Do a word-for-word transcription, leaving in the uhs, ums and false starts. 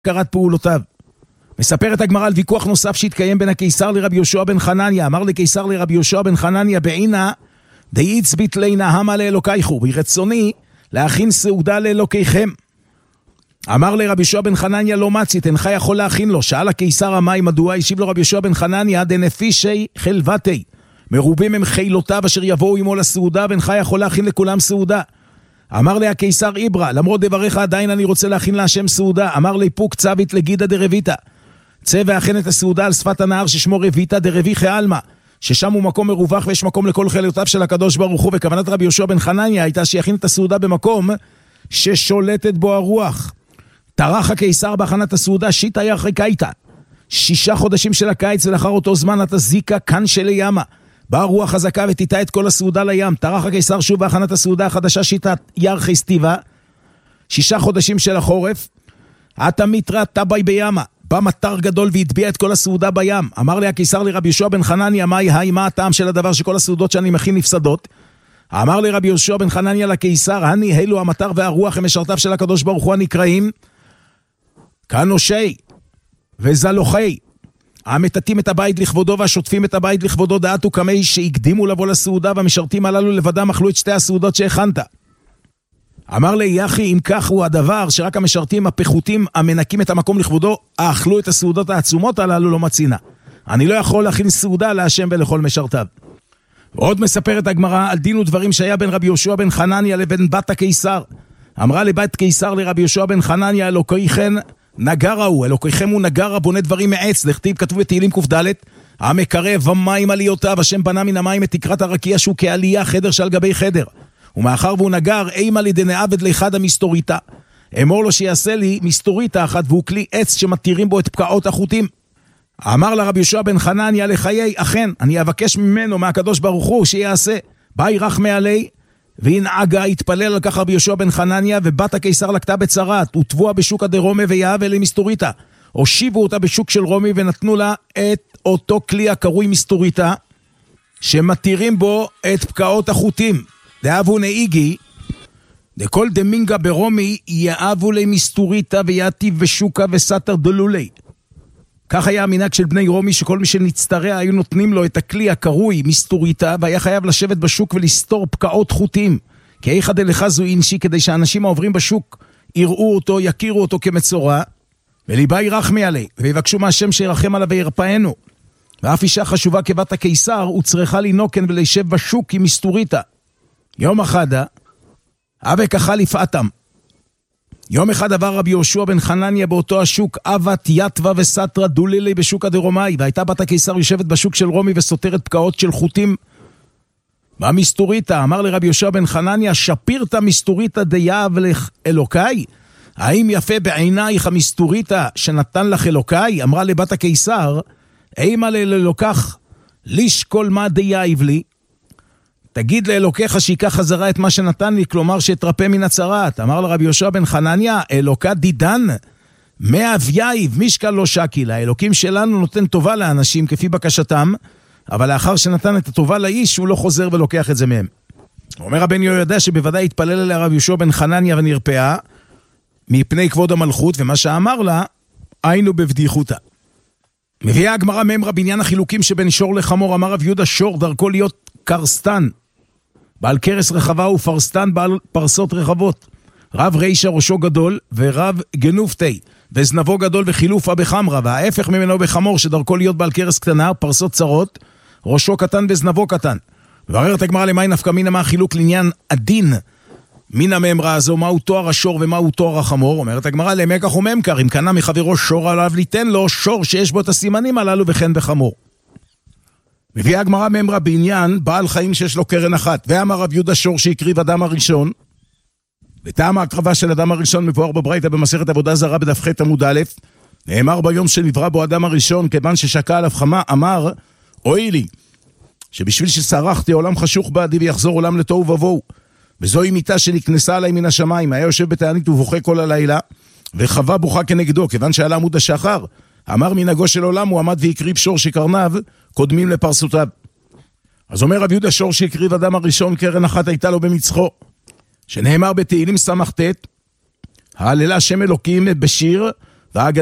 קרת פעולותיו. מספרת הגמרא על ויכוח נוסף שהתקיים בין הקיסר לרבי יהושע בן חנניה. אמר לקיסר לרבי יהושע בן חנניה, בעינה דאיץ ביטלינה המה לאלוקייכו, ברצוני להכין סעודה לאלוקיכם. אמר לרבי יהושע בן חנניה, לא מצית, אינך יכול להכין לו. שאל הקיסר המים מדוע? השיב לו רבי יהושע בן חנניה, דנפישי חלבתי, מרובים הם חילותיו אשר יבואו עמו לסעודה, ואינך יכול להכין לכולם סעודה. אמר לי הקיסר איברה, למרות דבריך עדיין אני רוצה להכין להשם סעודה. אמר לי פוק צוות לגידה דרביתה, צא והכין את הסעודה על שפת הנהר ששמו רביתה דרביכי אלמה, ששם הוא מקום מרווח ויש מקום לכל חילותיו של הקדוש ברוך הוא. וכוונת רבי יהושע בן חנניה הייתה שיכין את הסעודה במקום ששולטת בו הרוח. טרח הקיסר בהכנת הסעודה שיטה ירחי קיטה, שישה חודשים של הקיץ, ולאחר אותו זמן התזיקה כאן של ימה, באה רוח חזקה ותיטה את כל הסעודה לים. טרח הקיסר שוב בהכנת הסעודה החדשה שיטה ירחי סטיבה, שישה חודשים של החורף. עתה מיטרה טבעי בימה, בא מטר גדול והטביע את כל הסעודה בים. אמר לי הקיסר לרבי יהושע בן חנניה, מה היא, מה הטעם של הדבר שכל הסעודות שאני מכין נפסדות? אמר לי רבי יהושע בן חנניה לקיסר, הני הילו המטר והרוח הם משרתיו של הקדוש ברוך הוא הנקראים כנושי וזלוחי, המטטים את הבית לכבודו והשוטפים את הבית לכבודו, דעתו כמי שהקדימו לבוא לסעודה, והמשרתים הללו לבדם אכלו את שתי הסעודות שהכנת. אמר לי יחי, אם כך הוא הדבר שרק המשרתים הפחותים המנקים את המקום לכבודו אכלו את הסעודות העצומות הללו, לא מצינה. אני לא יכול להכין סעודה להשם ולכל משרתיו. עוד מספרת הגמרא על דין ודברים שהיה בין רבי יהושע בן חנניה לבין בת הקיסר. אמרה לבת קיסר לרבי יהושע בן חנניה, אלוקיכם נגרה הוא, אלוקיכם הוא נגרה, בונה דברים מעץ. לכתיב, כתוב בתהילים ק"ד, המקרב המים עליותיו, השם בנה מן המים את תקרת הרקיע שהוא כעלייה, חדר שעל גבי חדר. ומאחר והוא נגר, אימה לי דנעבד לאחד המסתוריתה, אמור לו שיעשה לי מסתוריתה אחת, והוא כלי עץ שמתירים בו את פקעות החוטים. אמר לרבי יהושע בן חנניה לחיי, אכן, אני אבקש ממנו, מהקדוש ברוך הוא, שיעשה. באי רחמי עלי, והנהגה, התפלל על כך רבי יהושע בן חנניה, ובת הקיסר לקטה בצרת, וטבוע בשוק הדרומי ויהב אלי מסתוריתה. הושיבו אותה בשוק של רומי, ונתנו לה את אותו כלי הקרוי מסתוריתה, שמתירים בו את פקעות החוטים. דאבו נאיגי, דכל דמינגה ברומי, יאבו לי מסתוריתה, ויאטיב בשוקה וסתר דלולי. כך היה המנהג של בני רומי, שכל מי שנצטרע היו נותנים לו את הכלי הקרוי מסתוריתה, והיה חייב לשבת בשוק ולסתור פקעות חוטים. כי איכא דלך זו אינשי, כדי שהאנשים העוברים בשוק יראו אותו, יכירו אותו כמצורע, וליבה ירחמי עלי, ויבקשו מהשם שירחם עליו וירפאנו. ואף אישה חשובה כבת הקיסר, הוא צריכה לנוקן ולשב בשוק עם מסתוריתה. יום אחד, אבק אכל לפעתם. יום אחד עבר רבי יהושע בן חנניה באותו השוק, אבת יתווה וסתרה דולילי בשוק הדרומי, והייתה בת הקיסר יושבת בשוק של רומי וסותרת פקעות של חוטים במסתוריתה. אמר לרבי יהושע בן חנניה, שפירת מסתוריתה דייב לך אלוקי? האם יפה בעינייך המסתוריתה שנתן לך אלוקי? אמרה לבת הקיסר, אימה לאלוקך לשקול מה דייב לי, תגיד לאלוקיך שיקח חזרה את מה שנתן לי, כלומר שתרפא מן הצרת. אמר לרבי יהושע בן חנניה, אלוקה דידן מאבייב משקל לא שקילה. האלוקים שלנו נותן טובה לאנשים כפי בקשתם, אבל לאחר שנתן את הטובה לאיש הוא לא חוזר ולוקח את זה מהם. אומר רבן יהוידע שבוודאי התפלל אליה רבי יהושע בן חנניה ונרפאה מפני כבוד המלכות, ומה שאמר לה היינו בבדיחותה. מביאה הגמרא ממרה בעניין החילוקים שבין שור לחמור. אמר רב יהודה, שור דרכו להיות קרסטן, בעל קרס רחבה, ופרסטן בעל פרסות רחבות. רב רישה ראשו גדול, ורב גנופתי וזנבו גדול, וחילופה בחמרה, וההפך ממנו בחמור שדרכו להיות בעל קרס קטנה, פרסות צרות, ראשו קטן וזנבו קטן. ובררת הגמרא למאי נפקא מינה, מה החילוק לעניין הדין מן הממרה הזו, מהו תואר השור ומהו תואר החמור? אומרת הגמרא, למקח וממכר, אם קנה מחברו שור עליו ליתן לו שור שיש בו את הסימנים הללו, וכן בחמור. מביאה הגמרא ממרה בעניין בעל חיים שיש לו קרן אחת. ואמר רב יהודה, שור שהקריב אדם הראשון, וטעם ההקרבה של אדם הראשון מבואר בברייתא במסכת עבודה זרה בדף ח' עמוד א', נאמר ביום שנברא בו אדם הראשון, כיוון ששקע עליו חמה, אמר, אוי לי, שבשביל שסרחתי עולם חשוך בעדי ויחזור עולם לתוהו ובוהו. וזוהי מיטה שנכנסה עליי מן השמיים, היה יושב בתענית ובוכה כל הלילה, וחווה בוכה כנגדו, כיוון שעלה עמוד השחר, אמר מנהגו של עולם, הוא עמד והקריב שור שקרניו קודמים לפרסותיו. אז אומר רב יהודה, שור שהקריב אדם הראשון, קרן אחת הייתה לו במצחו, שנאמר בתהילים סמ"ט, העללה שם אלוקים בשיר, והאגדה